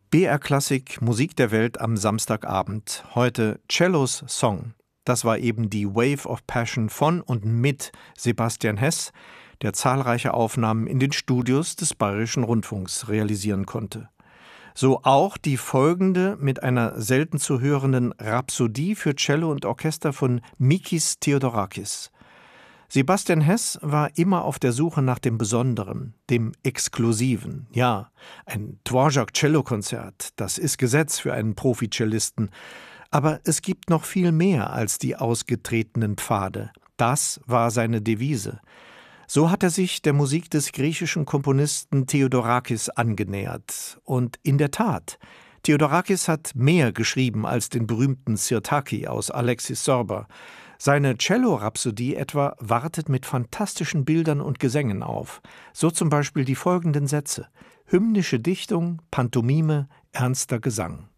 BR Klassik Musik der Welt am Samstagabend. Heute Cellos Song. Das war eben die Wave of Passion von und mit Sebastian Hess, der zahlreiche Aufnahmen in den Studios des Bayerischen Rundfunks realisieren konnte. So auch die folgende mit einer selten zu hörenden Rhapsodie für Cello und Orchester von Mikis Theodorakis. Sebastian Hess war immer auf der Suche nach dem Besonderen, dem Exklusiven. Ja, ein Dvorak-Cello-Konzert, das ist Gesetz für einen Profi-Cellisten. Aber es gibt noch viel mehr als die ausgetretenen Pfade. Das war seine Devise. So hat er sich der Musik des griechischen Komponisten Theodorakis angenähert. Und in der Tat, Theodorakis hat mehr geschrieben als den berühmten Sirtaki aus Alexis Sorber. Seine Cello-Rhapsodie etwa wartet mit fantastischen Bildern und Gesängen auf. So zum Beispiel die folgenden Sätze: hymnische Dichtung, Pantomime, ernster Gesang.